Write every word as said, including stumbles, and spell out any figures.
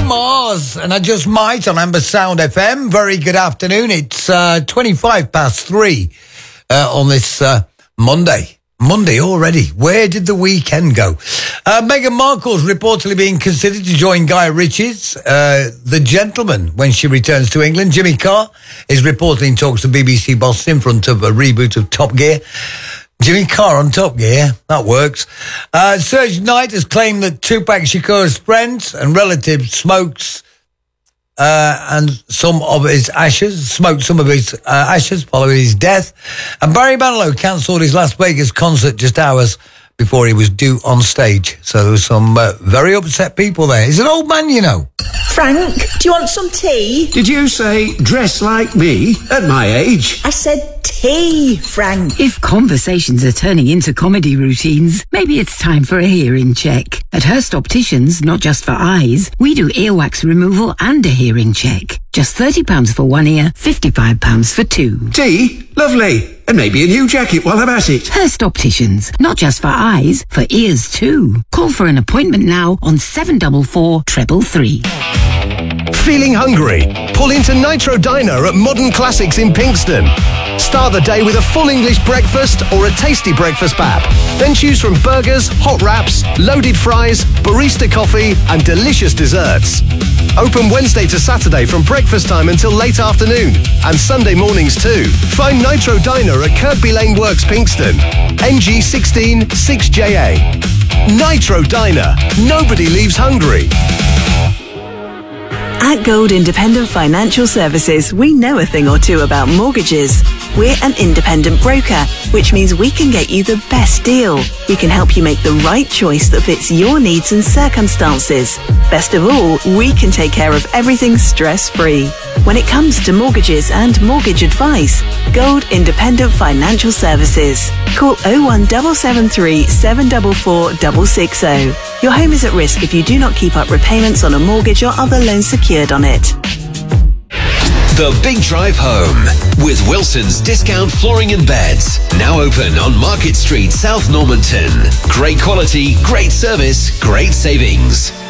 Mars, and I just might on Amber Sound F M. Very good afternoon. It's uh, twenty-five past three uh, on this uh, Monday. Monday already. Where did the weekend go? Uh, Meghan Markle's reportedly being considered to join Guy Ritchie's uh, The Gentleman when she returns to England. Jimmy Carr is reportedly in talks to B B C boss in front of a reboot of Top Gear. Jimmy Carr on Top Gear. That works. Uh, Serge Knight has claimed that Tupac Shakur's friends and relatives smokes uh, and some of his ashes, smoked some of his uh, ashes following his death. And Barry Manilow cancelled his Las Vegas concert just hours before he was due on stage. So there were some uh, very upset people there. He's an old man, you know. Frank, do you want some tea? Did you say dress like me at my age? I said tea, Frank. If conversations are turning into comedy routines, maybe it's time for a hearing check. At Hurst Opticians, not just for eyes, we do earwax removal and a hearing check. Just thirty pounds for one ear, fifty-five pounds for two. Tea? Lovely. And maybe a new jacket while I'm at it. Hurst Opticians, not just for eyes, for ears too. Call for an appointment now on seven four four, three three three. Feeling hungry? Pull into Nitro Diner at Modern Classics in Pinxton. Start the day with a full English breakfast or a tasty breakfast pap. Then choose from burgers, hot wraps, loaded fries, barista coffee and delicious desserts. Open Wednesday to Saturday from breakfast time until late afternoon and Sunday mornings too. Find Nitro Diner at Kirkby Lane Works, Pinxton. N G sixteen six J A. Nitro Diner. Nobody leaves hungry. At Gold Independent Financial Services, we know a thing or two about mortgages. We're an independent broker, which means we can get you the best deal. We can help you make the right choice that fits your needs and circumstances. Best of all, we can take care of everything stress-free. When it comes to mortgages and mortgage advice, Gold Independent Financial Services. Call oh one seven seven three, seven four four, six six zero. Your home is at risk if you do not keep up repayments on a mortgage or other loan secured on it. The Big Drive Home with Wilson's Discount Flooring and Beds. Now open on Market Street, South Normanton. Great quality, great service, great savings.